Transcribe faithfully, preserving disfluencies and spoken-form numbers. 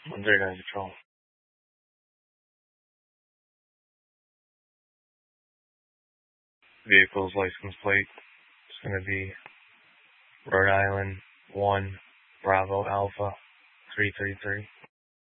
one thirty-nine Patrol. Vehicle's license plate is going to be Rhode Island one Bravo Alpha three three three.